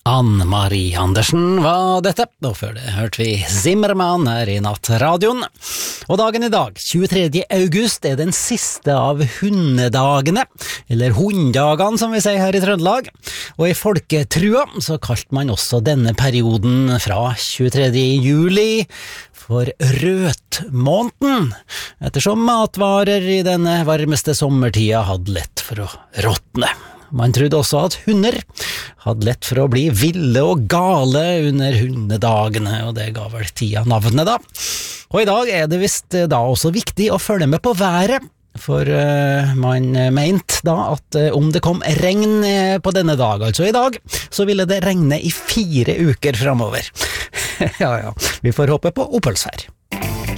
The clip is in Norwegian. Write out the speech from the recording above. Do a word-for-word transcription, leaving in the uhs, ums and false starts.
Ann-Marie Andersen var dette, og før det hørte vi Zimmermann her i Nattradioen. Og dagen i dag, tjuetredje august, er den siste av hundedagene, eller hunddagene som vi sier her i Trøndelag. Og i folketrua så kalte man også denne perioden fra tjuetredje juli for røtmåneden, ettersom matvarer i denne varmeste sommertida hadde lett for å råtne. Man trodde også at hunder hadde lett for å bli ville og gale under hundedagene, og det ga vel tida navnet da. Og i dag er det visst da også viktig å følge med på været, for uh, man mente da at uh, om det kom regn på denne dag, altså i dag, så ville det regne i fire uker fremover. Ja, ja, vi får håpe på oppholdsvær.